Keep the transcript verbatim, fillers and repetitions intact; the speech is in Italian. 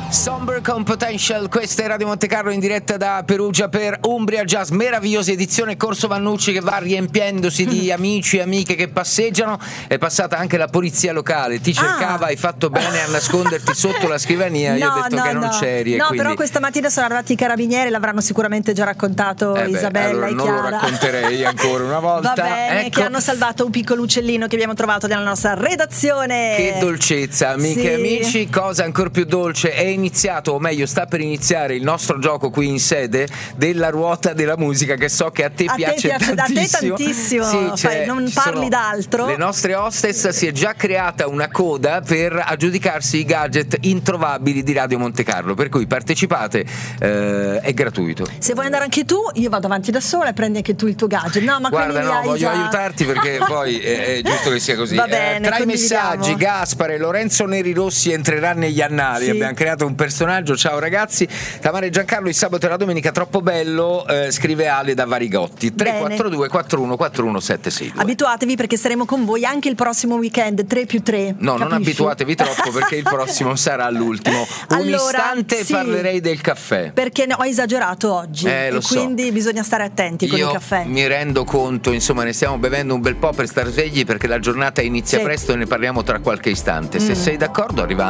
Somber con Potential, questa è Radio Monte Carlo in diretta da Perugia per Umbria Jazz, meravigliosa edizione Corso Vannucci che va riempiendosi di amici e amiche che passeggiano. È passata anche la polizia locale, ti cercava, ah. hai fatto bene a nasconderti sotto la scrivania, io no, ho detto no, che non no. c'eri. No, quindi... però questa mattina sono arrivati i carabinieri, l'avranno sicuramente già raccontato eh beh, Isabella allora e non Chiara. lo racconterei ancora una volta. Va bene, ecco. che hanno salvato un piccolo uccellino che abbiamo trovato nella nostra redazione. Che dolcezza, amiche sì. e amici, cosa ancora più dolce, è iniziato, o meglio sta per iniziare il nostro gioco qui in sede della ruota della musica, che so che a te a piace, te piace tantissimo. A te tantissimo, sì, Fai, non parli d'altro. Le nostre hostess, si è già creata una coda per aggiudicarsi i gadget introvabili di Radio Monte Carlo, per cui partecipate, eh, è gratuito. Se vuoi andare anche tu, io vado avanti da sola e prendi anche tu il tuo gadget. No, ma guarda, no, voglio già... aiutarti perché poi è, è giusto che sia così. Va bene, eh, tra i messaggi, Gaspare, Lorenzo Neri Rossi entrerà negli annali. Sì. Abbiamo creato un personaggio. Ciao ragazzi, Tamara e Giancarlo, il sabato e la domenica troppo bello, eh, scrive Ale da Varigotti. Tre quattro due quattro uno quattro uno sette sei due. Abituatevi perché saremo con voi anche il prossimo weekend, tre più tre. No, capisci? non abituatevi troppo perché il prossimo sarà l'ultimo. Un allora, istante sì, parlerei del caffè. Perché ho esagerato oggi eh, lo e so. quindi bisogna stare attenti con Io il caffè. mi rendo conto, insomma, ne stiamo bevendo un bel po' per stare svegli perché la giornata inizia sì. presto e ne parliamo tra qualche istante. Se mm. sei d'accordo arriva